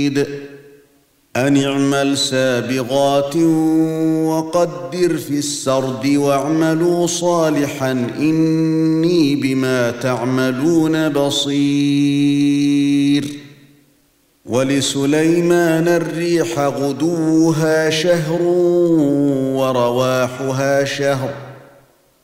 أن اعمل سابغات وقدر في السرد واعملوا صالحا إني بما تعملون بصير. ولسليمان الريح غدوها شهر ورواحها شهر